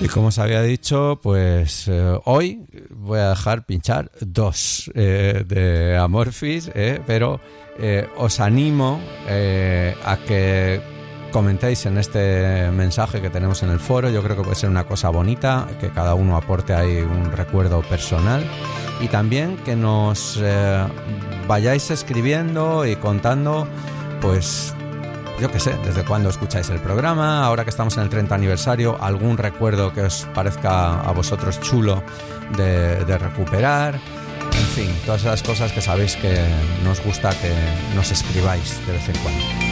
Y como os había dicho, pues hoy voy a dejar pinchar 2 de Amorphis, pero os animo a que comentéis en este mensaje que tenemos en el foro. Yo creo que puede ser una cosa bonita, que cada uno aporte ahí un recuerdo personal, y también que nos vayáis escribiendo y contando, pues yo qué sé, desde cuándo escucháis el programa, ahora que estamos en el 30 aniversario, algún recuerdo que os parezca a vosotros chulo de recuperar. En fin, todas esas cosas que sabéis que nos gusta que nos escribáis de vez en cuando.